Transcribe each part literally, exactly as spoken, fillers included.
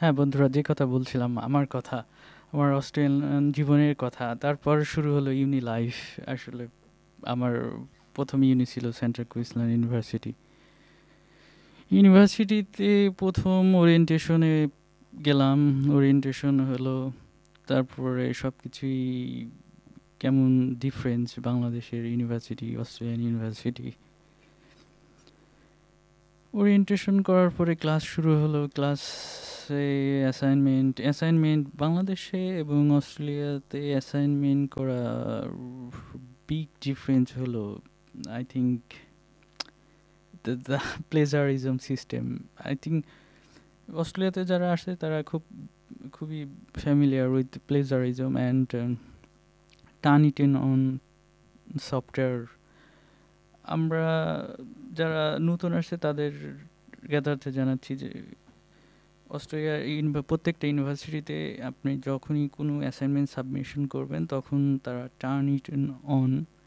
হ্যাঁ, বন্ধুরা যে কথা বলছিলাম, আমার কথা, আমার অস্ট্রেলিয়ান জীবনের কথা। তারপর শুরু হলো ইউনি লাইফ। আসলে আমার প্রথম ইউনি ছিল সেন্ট্রাল কুইন্সল্যান্ড ইউনিভার্সিটি। ইউনিভার্সিটিতে প্রথম ওরিয়েন্টেশনে গেলাম, ওরিয়েন্টেশন হলো। তারপরে সব কিছুই কেমন ডিফারেন্স বাংলাদেশের ইউনিভার্সিটি, অস্ট্রেলিয়ান ইউনিভার্সিটি। ওরিয়েন্টেশন করার পরে ক্লাস শুরু হলো। ক্লাসে অ্যাসাইনমেন্ট অ্যাসাইনমেন্ট বাংলাদেশে এবং অস্ট্রেলিয়াতে অ্যাসাইনমেন্ট করা বিগ ডিফারেন্স হলো, I think, the the plagiarism system. I think অস্ট্রেলিয়াতে যারা আসে তারা খুব খুবই familiar with plagiarism and turn it in on software. আমরা যারা নতুন আসছে তাদের জ্ঞাতার্থে জানাচ্ছি যে অস্ট্রেলিয়ার ইউনি- প্রত্যেকটা ইউনিভার্সিটিতে আপনি যখনই কোনো অ্যাসাইনমেন্ট সাবমিশন করবেন তখন তারা টার্ন ইট অন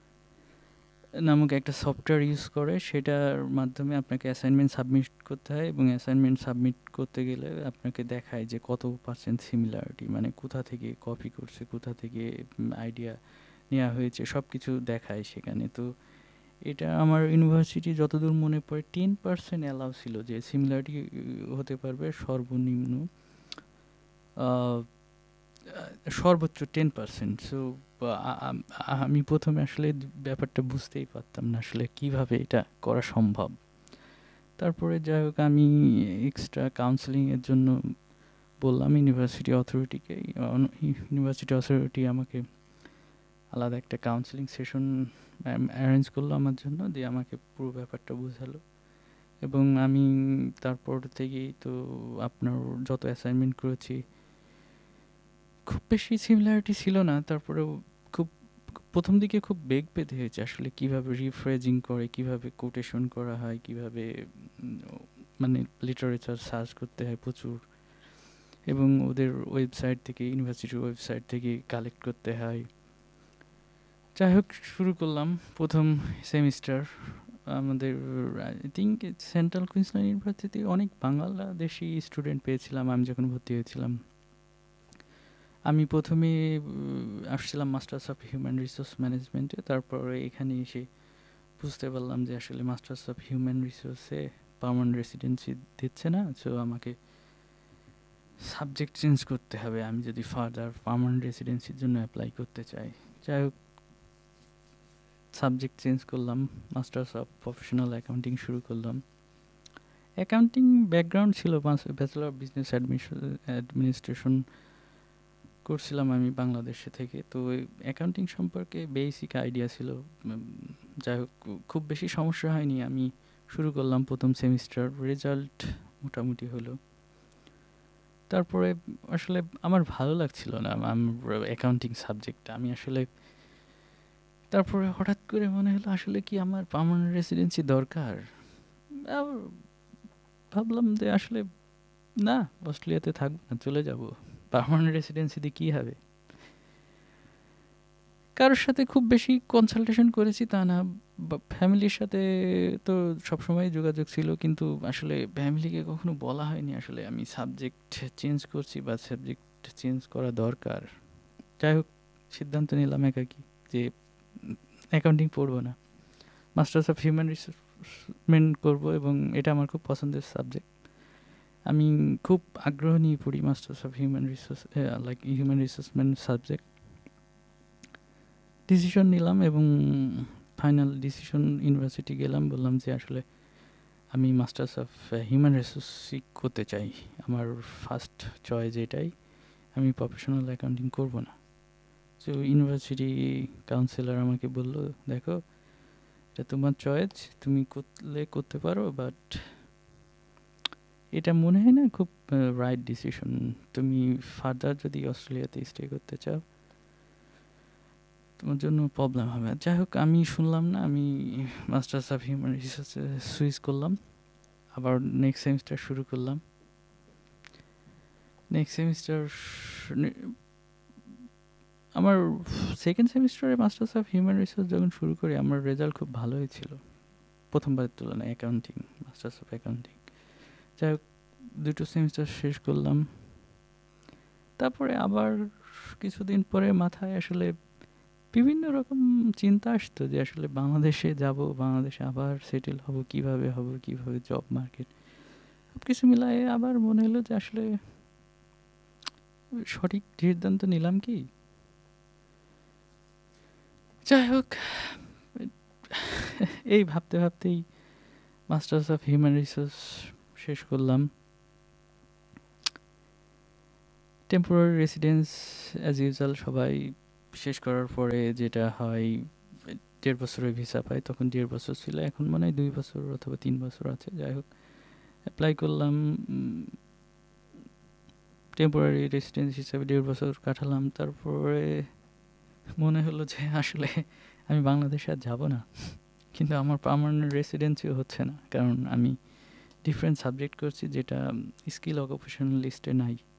নামক একটা সফটওয়্যার ইউজ করে। সেটার মাধ্যমে আপনাকে অ্যাসাইনমেন্ট সাবমিট করতে হয় এবং অ্যাসাইনমেন্ট সাবমিট করতে গেলে আপনাকে দেখায় যে কত পার্সেন্ট সিমিলারিটি, মানে কোথা থেকে কপি করছে, কোথা থেকে আইডিয়া নেওয়া হয়েছে, সব কিছু দেখায় সেখানে। তো এটা আমার ইউনিভার্সিটি যতদূর মনে পড়ে টেন পার্সেন্ট অ্যালাউ ছিল যে সিমিলারিটি হতে পারবে সর্বনিম্ন, আহ, সর্বোচ্চ টেন পার্সেন্ট। সো আমি প্রথমে আসলে ব্যাপারটা বুঝতেই পারতাম না আসলে কিভাবে এটা করা সম্ভব। তারপরে যাই হোক আমি এক্সট্রা কাউন্সেলিংয়ের জন্য বললাম ইউনিভার্সিটি অথরিটিকে। ইউনিভার্সিটি অথরিটি আমাকে আলাদা একটা কাউন্সেলিং সেশন অ্যারেঞ্জ করলো আমার জন্য, দিয়ে আমাকে পুরো ব্যাপারটা বোঝালো। এবং আমি তারপর থেকেই তো আপনার যত অ্যাসাইনমেন্ট করেছি খুব বেশি সিমিলারিটি ছিল না। তারপরেও খুব প্রথম দিকে খুব বেগ পেতে হয়েছে আসলে কিভাবে রিফ্রেজিং করে, কিভাবে কোটেশন করা হয়, কিভাবে উম, মানে লিটারেচার সার্চ করতে হয় প্রচুর, এবং ওদের ওয়েবসাইট থেকে, ইউনিভার্সিটির ওয়েবসাইট থেকে কালেক্ট করতে হয়। যাই হোক শুরু করলাম প্রথম সেমিস্টার। আমাদের I think central Queensland university অনেক বাংলাদেশি স্টুডেন্ট পেয়েছিলাম আমি যখন ভর্তি হয়েছিলাম। আমি প্রথমে উম, আসছিলাম মাস্টার্স অফ হিউম্যান রিসোর্স ম্যানেজমেন্টে। তারপরে এখানে এসে বুঝতে পারলাম যে আসলে masters of human রিসোর্সে permanent residency দিচ্ছে না। সো আমাকে সাবজেক্ট চেঞ্জ করতে হবে আমি যদি ফার্দার পার্মানেন্ট রেসিডেন্সির জন্য অ্যাপ্লাই করতে চাই। যাই হোক সাবজেক্ট চেঞ্জ করলাম, মাস্টার্স অফ প্রফেশনাল অ্যাকাউন্টিং শুরু করলাম। অ্যাকাউন্টিং ব্যাকগ্রাউন্ড ছিল, ব্যাচেলর অফ বিজনেস অ্যাডমিনিস্ট্রেশন করছিলাম আমি বাংলাদেশে থেকে। তো অ্যাকাউন্টিং সম্পর্কে বেসিক আইডিয়া ছিল। উম, যাই হোক খুব বেশি সমস্যা হয়নি। আমি শুরু করলাম প্রথম সেমিস্টার, রেজাল্ট মোটামুটি হলো। তারপরে আসলে আমার ভালো লাগছিল না আমার অ্যাকাউন্টিং সাবজেক্টটা। আমি আসলে তারপরে হঠাৎ করে মনে হলো আসলে কি আমার পার্মানেন্ট রেসিডেন্সি দরকার। আবার ভাবলাম যে আসলে না, অস্ট্রেলিয়াতে থাকবো না, চলে যাব। পার্মানেন্ট রেসিডেন্সি দিয়ে কী হবে। কারোর সাথে খুব বেশি কনসালটেশন করেছি তা না, বা ফ্যামিলির সাথে তো সবসময় যোগাযোগ ছিল, কিন্তু আসলে ফ্যামিলিকে কখনো বলা হয়নি আসলে আমি সাবজেক্ট চেঞ্জ করছি বা সাবজেক্ট চেঞ্জ করা দরকার। যাই হোক সিদ্ধান্ত নিলাম একাকি যে অ্যাকাউন্টিং পড়বো না, মাস্টার্স অফ হিউম্যান রিসোর্সমেন্ট করবো, এবং এটা আমার খুব পছন্দের সাবজেক্ট। আমি খুব আগ্রহ নিয়ে পড়ি masters of human resource, like human রিসোর্সমেন্ট subject. Decision নিলাম এবং ফাইনাল ডিসিশন ইউনিভার্সিটি গেলাম, বললাম যে আসলে আমি মাস্টার্স অফ হিউম্যান রিসোর্সই করতে চাই, আমার ফার্স্ট চয়েস এটাই, আমি প্রফেশনাল অ্যাকাউন্টিং করব না। তো ইউনিভার্সিটি কাউন্সিলর আমাকে বলল, দেখো এটা তোমার চয়েস, তুমি করলে করতে পারো, বাট এটা মনে হয় না খুব রাইট ডিসিশন। তুমি ফার্দার যদি অস্ট্রেলিয়াতে স্টে করতে চাও তোমার জন্য প্রবলেম হবে। যাই হোক আমি শুনলাম না, আমি মাস্টার্স অফ হিউম্যান রিসোর্সে সুইচ করলাম। আবার নেক্সট সেমিস্টার শুরু করলাম। নেক্সট সেমিস্টার আমার সেকেন্ড সেমিস্টারে মাস্টার্স অফ হিউম্যান রিসোর্স যখন শুরু করি আমার রেজাল্ট খুব ভালো হয়েছিল প্রথমবারের তুলনায়, অ্যাকাউন্টিং, মাস্টার্স অফ অ্যাকাউন্টিং। যাই হোক দুটো সেমিস্টার শেষ করলাম। তারপরে আবার কিছুদিন পরে মাথায় আসলে বিভিন্ন রকম চিন্তা আসতো যে আসলে বাংলাদেশে যাব, বাংলাদেশে আবার সেটেল হব, কিভাবে হব, কিভাবে জব মার্কেট, সব কিছু মিলায়ে আবার মনে হলো যে আসলে সঠিক সিদ্ধান্ত নিলাম কি? যাই হোক, এই ভাবতে ভাবতেই মাস্টার্স অফ হিউম্যান রিসোর্স শেষ করলাম। টেম্পোরারি রেসিডেন্স অ্যাজ ইউজুয়াল সবাই শেষ করার পরে যেটা হয়, দেড় বছরের ভিসা পায়, তখন দেড় বছর ছিল, এখন মনে হয় দুই বছর অথবা তিন বছর আছে। যাই হোক, অ্যাপ্লাই করলাম, টেম্পোরারি রেসিডেন্স হিসাবে দেড় বছর কাটালাম। তারপরে মনে হলো যে আসলে আমি বাংলাদেশে আর যাব না, কিন্তু আমার পার্মানেন্ট রেসিডেন্সিও হচ্ছে না, কারণ আমি ডিফারেন্ট সাবজেক্ট করছি যেটা স্কিল অকুপেশনাল লিস্টে নাই।